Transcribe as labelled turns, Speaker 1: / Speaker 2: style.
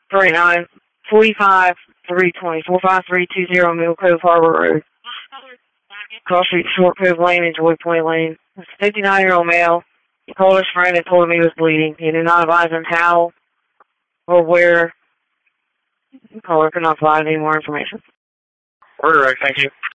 Speaker 1: 389 45 320 45320 Mill Cove Harbor Road. Cross Street, Short Cove Lane, and Joy Point Lane. It's a 59-year-old male. He called his friend and told him he was bleeding. He did not advise him how or where. The caller could not provide any more information.
Speaker 2: Order, thank you.